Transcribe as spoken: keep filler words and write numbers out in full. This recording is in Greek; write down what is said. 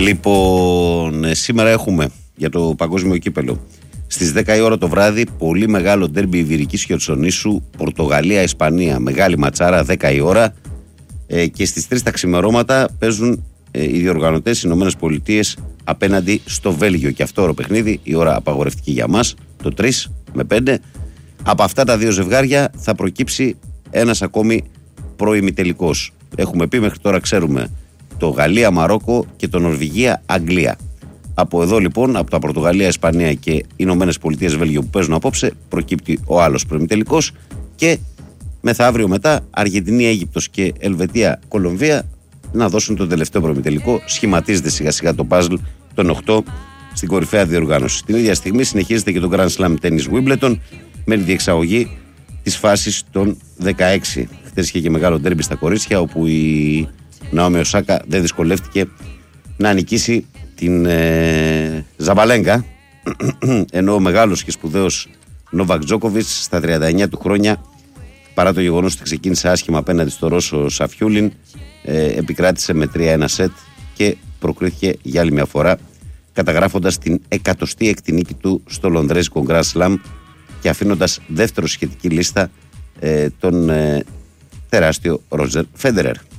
Λοιπόν, ε, σήμερα έχουμε για το παγκόσμιο κύπελο στις δέκα η ώρα το βράδυ πολύ μεγάλο ντέρμπι Ιβηρικής Χερσονήσου, Πορτογαλία-Ισπανία, μεγάλη ματσάρα δέκα η ώρα, ε, και στις τρεις τα ξημερώματα παίζουν ε, οι διοργανωτές Ηνωμένες Πολιτείες απέναντι στο Βέλγιο, και αυτό το παιχνίδι η ώρα απαγορευτική για μας, το τρεις με πέντε. Από αυτά τα δύο ζευγάρια θα προκύψει ένας ακόμη προημιτελικός. Έχουμε πει μέχρι τώρα, ξέρουμε το Γαλλία-Μαρόκο και το Νορβηγία-Αγγλία. Από εδώ λοιπόν, από τα Πορτογαλία, Ισπανία και Ηνωμένες Πολιτείες, Βέλγιο που παίζουν απόψε, προκύπτει ο άλλος προημιτελικός, και μεθαύριο μετά Αργεντινή, Αίγυπτος και Ελβετία, Κολομβία να δώσουν τον τελευταίο προημιτελικό. Σχηματίζεται σιγά σιγά το παζλ των οκτώ στην κορυφαία διοργάνωση. Την ίδια στιγμή συνεχίζεται και το Grand Slam Tennis Wimbledon με τη διεξαγωγή της φάσης των δεκαέξι. Χθες είχε και μεγάλο ντέρμπι στα κορίτσια, όπου η Ναόμι Οσάκα δεν δυσκολεύτηκε να νικήσει την ε, Ζαμπαλέγκα, ενώ ο μεγάλος και σπουδαίος Νόβακ Τζόκοβιτς στα τριάντα εννιά του χρόνια, παρά το γεγονός ότι ξεκίνησε άσχημα απέναντι στο Ρώσο Σαφιούλιν, ε, επικράτησε με τρία ένα σετ και προκρίθηκε για άλλη μια φορά, καταγράφοντας την εκατοστή έκτη νίκη του στο Λονδρέζικο Grand Slam και αφήνοντας δεύτερο σχετική λίστα ε, τον ε, τεράστιο Ρότζερ Φέντερερ.